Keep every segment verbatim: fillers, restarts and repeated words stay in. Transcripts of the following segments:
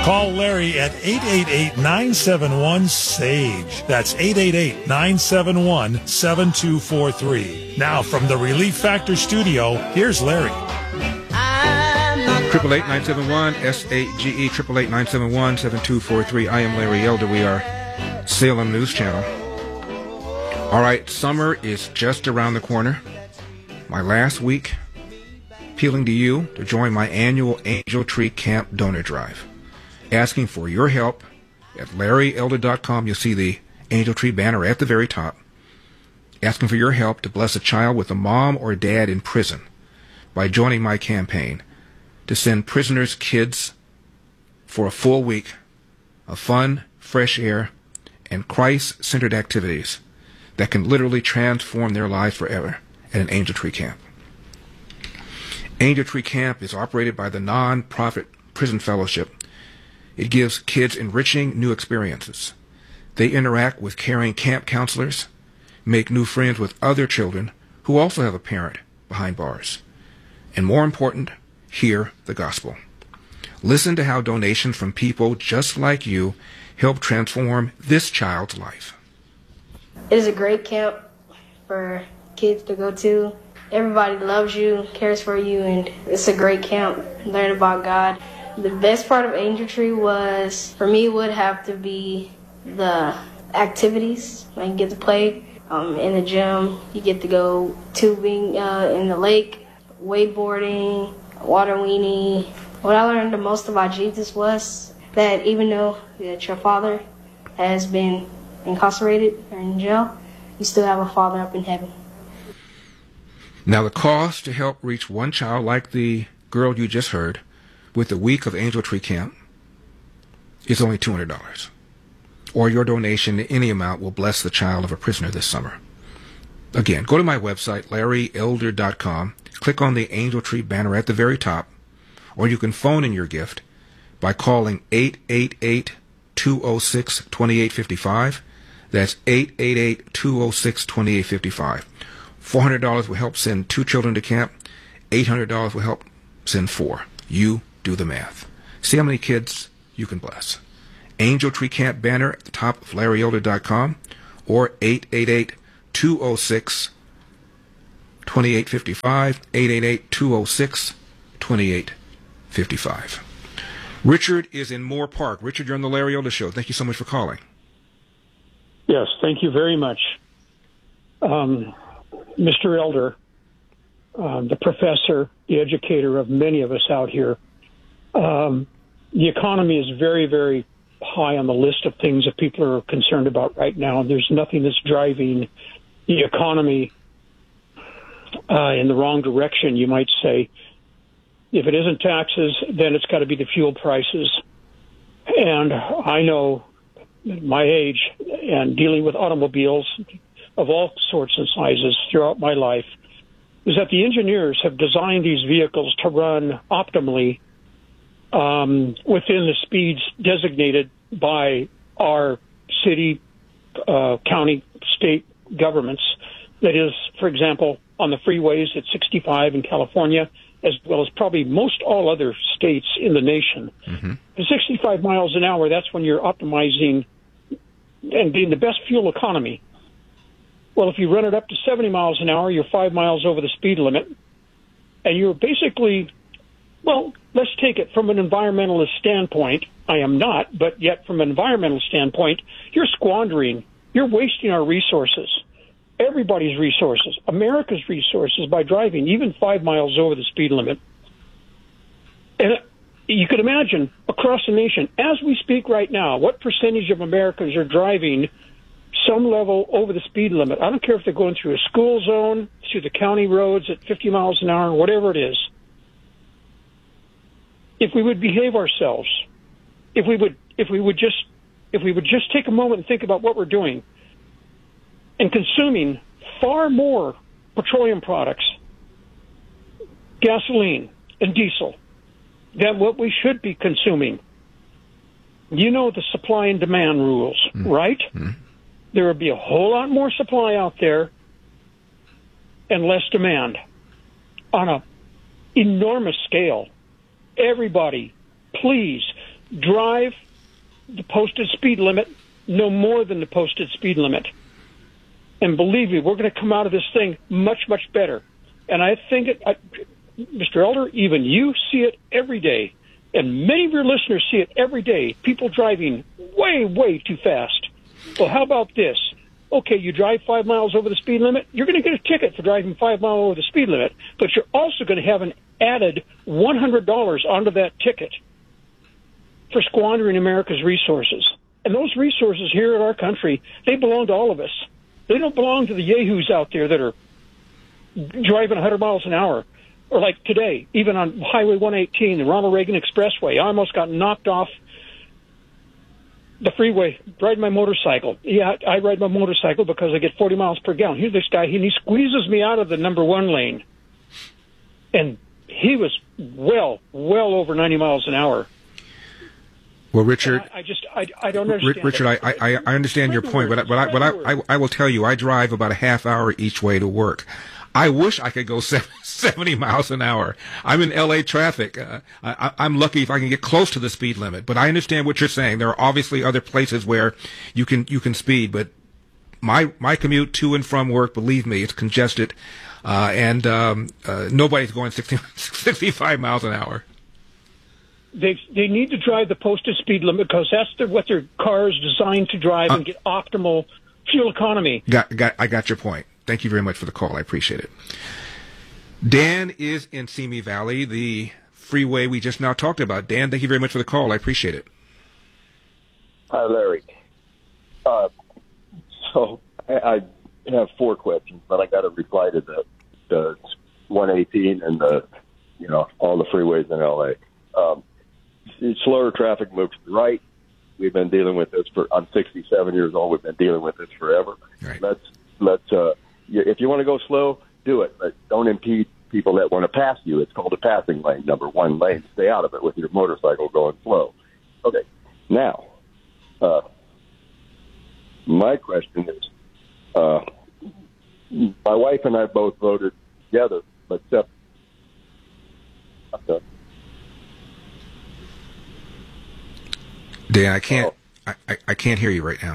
Call Larry at eight eight eight, nine seven one, S A G E. That's eight eight eight, nine seven one, seven two four three. Now from the Relief Factor studio, here's Larry. Triple eight nine seven one S A G E triple eight nine seven one seven two four three. I am Larry Elder. We are Salem News Channel. All right, summer is just around the corner. My last week, appealing to you to join my annual Angel Tree Camp donor drive. Asking for your help at larry elder dot com. You'll see the Angel Tree banner at the very top. Asking for your help to bless a child with a mom or dad in prison by joining my campaign to send prisoners' kids for a full week of fun, fresh air, and Christ-centered activities that can literally transform their lives forever at an Angel Tree Camp. Angel Tree Camp is operated by the non-profit Prison Fellowship. It gives kids enriching new experiences. They interact with caring camp counselors, make new friends with other children who also have a parent behind bars. And more important, hear the gospel. Listen to how donations from people just like you help transform this child's life. It is a great camp for kids to go to. Everybody loves you, cares for you, and it's a great camp. Learn about God. The best part of Angel Tree was, for me, would have to be the activities. Like you get to play um, in the gym, you get to go tubing uh, in the lake, wakeboarding, water weenie. What I learned the most about Jesus was that even though that your father has been incarcerated or in jail, you still have a father up in heaven. Now, the cost to help reach one child like the girl you just heard with the week of Angel Tree Camp is only two hundred dollars. Or your donation to any amount will bless the child of a prisoner this summer. Again, go to my website, larry elder dot com, click on the Angel Tree banner at the very top, or you can phone in your gift by calling eight eight eight, two oh six, two eight five five. That's eight eight eight, two oh six, two eight five five. four hundred dollars will help send two children to camp. eight hundred dollars will help send four. You do the math. See how many kids you can bless. Angel Tree Camp banner at the top of larry elder dot com or eight eight eight, two oh six, two eight five five, eight eight eight, two oh six, two eight five five. Richard is in Moore Park. Richard, you're on the Larry Elder Show. Thank you so much for calling. Yes, thank you very much. Um, Mister Elder, uh, the professor, the educator of many of us out here, um, the economy is very, very high on the list of things that people are concerned about right now. There's nothing that's driving the economy uh, in the wrong direction, you might say. If it isn't taxes, then it's got to be the fuel prices. And I know at my age and dealing with automobiles of all sorts and sizes throughout my life is that the engineers have designed these vehicles to run optimally um, within the speeds designated by our city, uh, county, state governments. That is, for example, on the freeways at sixty-five in California, as well as probably most all other states in the nation. Mm-hmm. At sixty-five miles an hour, that's when you're optimizing and being the best fuel economy. Well, if you run it up to seventy miles an hour, you're five miles over the speed limit, and you're basically, well, let's take it from an environmentalist standpoint. I am not, but yet from an environmental standpoint, you're squandering, you're wasting our resources, everybody's resources, America's resources by driving even five miles over the speed limit. And you could imagine across the nation, as we speak right now, what percentage of Americans are driving some level over the speed limit. I don't care if they're going through a school zone, through the county roads at fifty miles an hour, whatever it is. If we would behave ourselves, if we would, if we would just, if we would just take a moment and think about what we're doing and consuming far more petroleum products, gasoline and diesel than what we should be consuming. You know the supply and demand rules, mm. right? Mm. There would be a whole lot more supply out there and less demand on an enormous scale. Everybody, please drive the posted speed limit, no more than the posted speed limit. And believe me, we're going to come out of this thing much, much better. And I think, it, I, Mister Elder, even you see it every day. And many of your listeners see it every day. People driving way, way too fast. Well, how about this? Okay, you drive five miles over the speed limit, you're going to get a ticket for driving five miles over the speed limit, but you're also going to have an added one hundred dollars onto that ticket for squandering America's resources. And those resources here in our country, they belong to all of us. They don't belong to the yahoos out there that are driving one hundred miles an hour. Or like today, even on Highway one eighteen, the Ronald Reagan Expressway, I almost got knocked off the freeway riding my motorcycle. Yeah, I ride my motorcycle because I get forty miles per gallon. Here's this guy, and he squeezes me out of the number one lane. And he was well, well over ninety miles an hour. Well, Richard, I, I just, I, I don't understand. Richard, I, I, I understand your point, but, I, but, I, but I, I, I will tell you, I drive about a half hour each way to work. I wish I could go seventy miles an hour. I'm in L A traffic. Uh, I, I'm lucky if I can get close to the speed limit. But I understand what you're saying. There are obviously other places where you can you can speed. But my my commute to and from work, believe me, it's congested, uh, and um, uh, nobody's going sixty, sixty-five miles an hour. They they need to drive the posted speed limit because that's the, what their car is designed to drive uh, and get optimal fuel economy. Got, got, I got your point. Thank you very much for the call. I appreciate it. Dan is in Simi Valley, the freeway we just now talked about. Dan, thank you very much for the call. I appreciate it. Hi, Larry. Uh, so I, I have four questions, but I got to reply to the, the one eighteen and the, you know, all the freeways in L A. Um, slower traffic moves to the right. We've been dealing with this for. I'm sixty-seven years old. We've been dealing with this forever. Right. Let's let's. Uh, if you want to go slow, do it, but don't impede people that want to pass you. It's called a passing lane, number one lane. Stay out of it with your motorcycle going slow. Okay. Now, uh, my question is, uh, my wife and I both voted together, but separate. Okay. Dan, I can't. Oh. I, I can't hear you right now.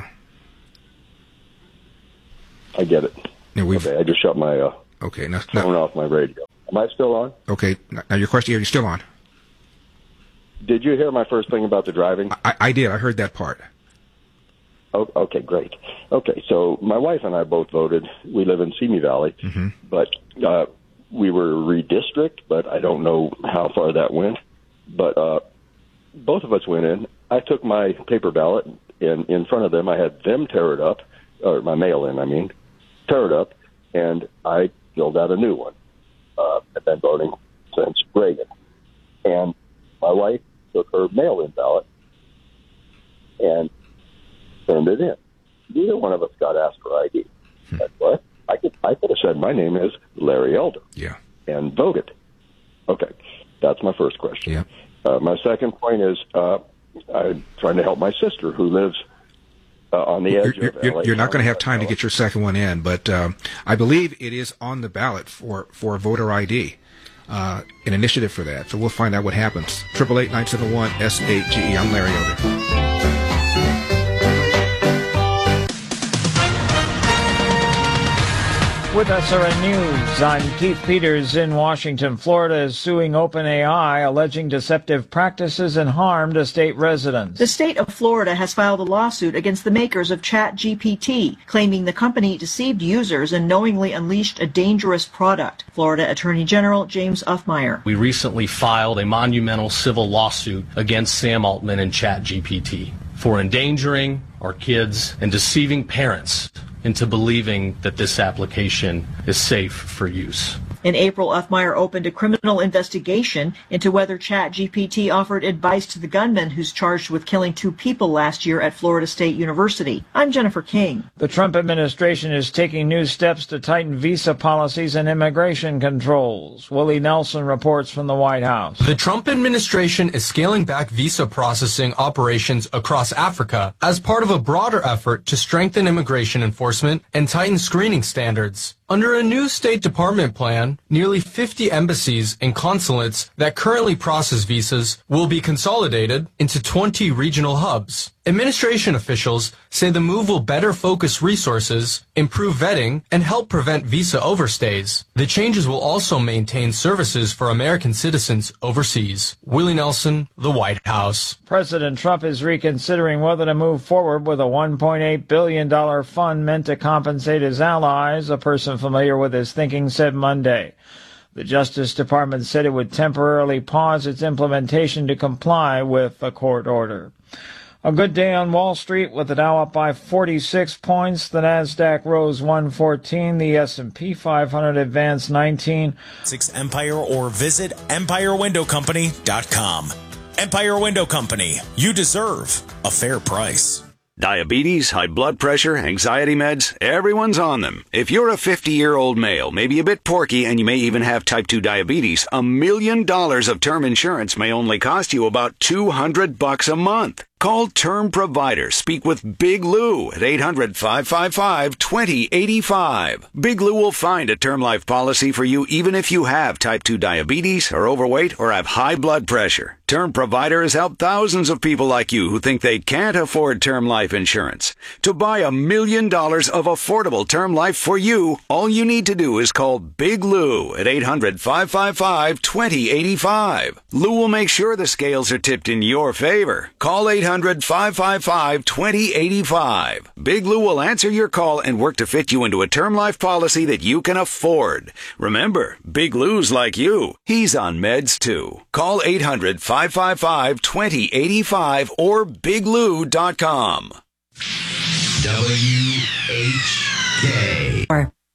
I get it. Yeah, we've, okay, I just shut my uh, okay, now, phone now, off my radio. Am I still on? Okay, now your question, are you still on? Did you hear my first thing about the driving? I, I did. I heard that part. Oh, okay, great. Okay, so my wife and I both voted. We live in Simi Valley, mm-hmm. but uh, we were redistricted, but I don't know how far that went. But uh, both of us went in. I took my paper ballot, and in front of them, I had them tear it up, or my mail-in, I mean, tear it up, and I filled out a new one. Uh, I've been voting since Reagan. And my wife took her mail-in ballot and turned it in. Neither one of us got asked for I D. Hmm. That's what? I could, I could have said my name is Larry Elder. Yeah. And voted. Okay. That's my first question. Yeah. Uh, my second point is uh, I'm trying to help my sister who lives uh, on the edge you're, of you're, L A. You're not going to have time to get your second one in, but um, I believe it is on the ballot for, for voter I D, uh, an initiative for that. So we'll find out what happens. eight eight eight, nine seven one, S eight G E. I'm Larry Elder. With S R N News, I'm Keith Peters in Washington. Florida is suing OpenAI, alleging deceptive practices and harm to state residents. The state of Florida has filed a lawsuit against the makers of ChatGPT, claiming the company deceived users and knowingly unleashed a dangerous product. Florida Attorney General James Uffmeyer. We recently filed a monumental civil lawsuit against Sam Altman and ChatGPT for endangering our kids and deceiving parents into believing that this application is safe for use. In April, Uffmeyer opened a criminal investigation into whether ChatGPT offered advice to the gunman who's charged with killing two people last year at Florida State University. I'm Jennifer King. The Trump administration is taking new steps to tighten visa policies and immigration controls. Willie Nelson reports from the White House. The Trump administration is scaling back visa processing operations across Africa as part of a broader effort to strengthen immigration enforcement and tighten screening standards. Under a new State Department plan, nearly fifty embassies and consulates that currently process visas will be consolidated into twenty regional hubs. Administration officials say the move will better focus resources, improve vetting, and help prevent visa overstays. The changes will also maintain services for American citizens overseas. Willie Nelson, the White House. President Trump is reconsidering whether to move forward with a one point eight billion dollars fund meant to compensate his allies, a person familiar with his thinking said Monday. The Justice Department said it would temporarily pause its implementation to comply with a court order. A good day on Wall Street with the Dow up by forty-six points. The Nasdaq rose one fourteen. The S and P five hundred advanced nineteen. Six Empire or visit empire window company dot com. Empire Window Company. You deserve a fair price. Diabetes, high blood pressure, anxiety meds, everyone's on them. If you're a fifty-year-old male, maybe a bit porky, and you may even have type two diabetes, a million dollars of term insurance may only cost you about two hundred bucks a month. Call Term Provider. Speak with Big Lou at eight hundred, five five five, two zero eight five. Big Lou will find a term life policy for you even if you have type two diabetes, are overweight, or have high blood pressure. Term Provider has helped thousands of people like you who think they can't afford term life insurance. To buy a million dollars of affordable term life for you, all you need to do is call Big Lou at eight hundred, five five five, two zero eight five. Lou will make sure the scales are tipped in your favor. Call eight hundred, five five five, two zero eight five. Big Lou will answer your call and work to fit you into a term life policy that you can afford. Remember, Big Lou's like you. He's on meds too. Call eight hundred, five five five, two zero eight five or big lou dot com. W H K.